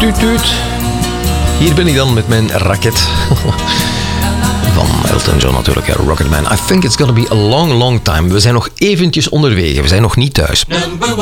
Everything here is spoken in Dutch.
Tuut, tuut. Hier ben ik dan met mijn raket. Van Elton John natuurlijk, Rocketman. I think it's gonna be a long, long time. We zijn nog eventjes onderweg. We zijn nog niet thuis.